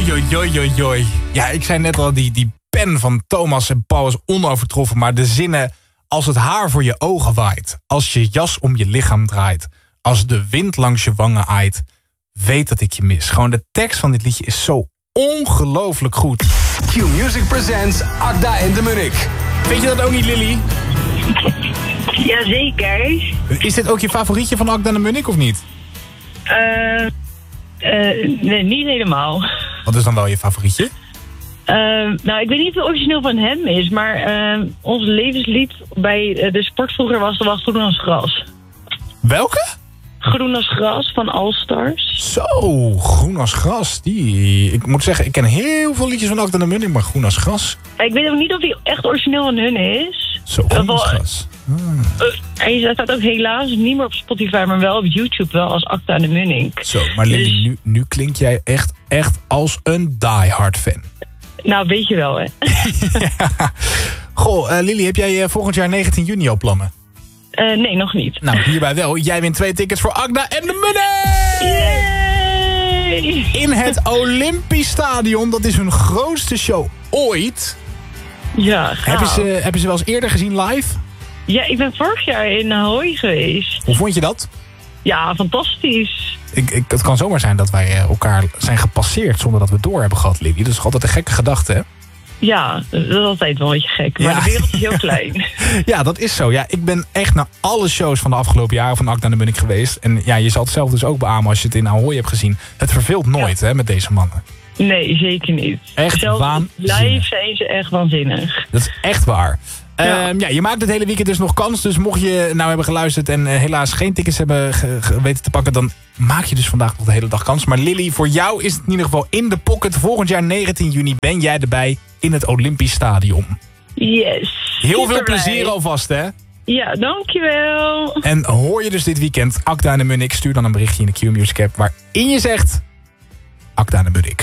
Oei. Ja, ik zei net al, die pen van Thomas en Paul is onovertroffen. Maar de zinnen, als het haar voor je ogen waait, als je jas om je lichaam draait, als de wind langs je wangen aait, weet dat ik je mis. Gewoon de tekst van dit liedje is zo ongelooflijk goed. Q-Music presents Agda en de Munnik. Weet je dat ook niet, Lily? Jazeker. Is dit ook je favorietje van Agda en de Munnik of niet? Nee, niet helemaal. Wat is dan wel je favorietje? Nou, ik weet niet of het origineel van hem is, maar ons levenslied bij de sport vroeger was Groen als gras. Welke? Groen als gras van All Stars. Zo, Groen als gras. Ik moet zeggen, ik ken heel veel liedjes van Agda en de Munnik, maar Groen als gras. Ik weet ook niet of die echt origineel van hun is. Zo, Groen als gras. Hij staat ook helaas niet meer op Spotify, maar wel op YouTube wel als Agda en de Munnik. Zo, maar Lily, dus nu klink jij echt als een diehard fan. Nou, weet je wel, hè. Ja. Goh, Lily, heb jij volgend jaar 19 juni al plannen? Nee, nog niet. Nou, hierbij wel. Jij wint 2 tickets voor Agda en de Munnik! Yay! In het Olympisch Stadion. Dat is hun grootste show ooit. Ja, gaaf. Hebben ze wel eens eerder gezien live? Ja, ik ben vorig jaar in Ahoy geweest. Hoe vond je dat? Ja, fantastisch. Het kan zomaar zijn dat wij elkaar zijn gepasseerd zonder dat we door hebben gehad, Lily. Dat is toch altijd een gekke gedachte, hè? Ja, dat is altijd wel een beetje gek. Maar de wereld is heel klein. Ja, dat is zo. Ja, ik ben echt naar alle shows van de afgelopen jaren van Agda en de Munnik geweest. En ja, je zal het zelf dus ook beamen als je het in Ahoy hebt gezien. Het verveelt nooit, hè, met deze mannen. Nee, zeker niet. Echt zelfs waanzinnig. live zijn ze echt waanzinnig. Dat is echt waar. Ja. Je maakt het hele weekend dus nog kans. Dus mocht je nou hebben geluisterd en helaas geen tickets hebben weten te pakken, dan maak je dus vandaag nog de hele dag kans. Maar Lily, voor jou is het in ieder geval in de pocket. Volgend jaar 19 juni ben jij erbij in het Olympisch Stadion. Yes. Heel veel plezier alvast, hè? Ja, dankjewel. En hoor je dus dit weekend Agda en de Munnik, stuur dan een berichtje in de Q-Music app waarin je zegt Agda en de Munnik.